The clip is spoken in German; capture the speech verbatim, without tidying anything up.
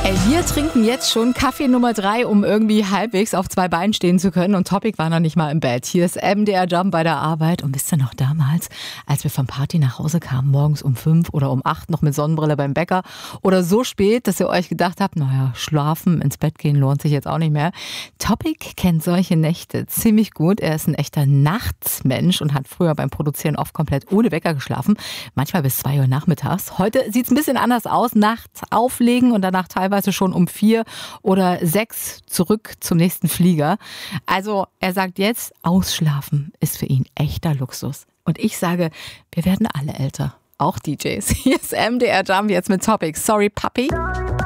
Ey, wir trinken jetzt schon Kaffee Nummer drei, um irgendwie halbwegs auf zwei Beinen stehen zu können. Und Topic war noch nicht mal im Bett. Hier ist M D R Jump bei der Arbeit. Und wisst ihr noch damals, als wir vom Party nach Hause kamen, morgens um fünf oder um acht noch mit Sonnenbrille beim Bäcker oder so spät, dass ihr euch gedacht habt, naja, schlafen, ins Bett gehen lohnt sich jetzt auch nicht mehr. Topic kennt solche Nächte ziemlich gut. Er ist ein echter Nachtsmensch und hat früher beim Produzieren oft komplett ohne Wecker geschlafen. Manchmal bis zwei Uhr nachmittags. Heute sieht es ein bisschen anders aus. Nachts auflegen und danach teilweise schon um vier oder sechs zurück zum nächsten Flieger. Also er sagt jetzt, ausschlafen ist für ihn echter Luxus. Und ich sage, wir werden alle älter. Auch D Js. Hier ist M D R Jump jetzt mit Topic. Sorry, Papi.